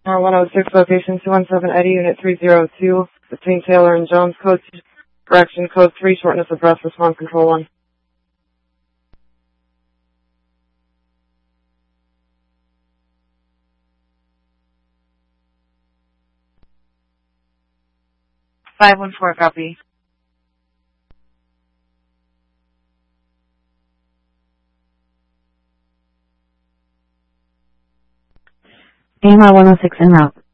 106, location 217 Eddy, Unit 302, between Taylor and Jones, code 2, correction, code 3, shortness of breath, response control 1. (514) copy. AMR 106 en route.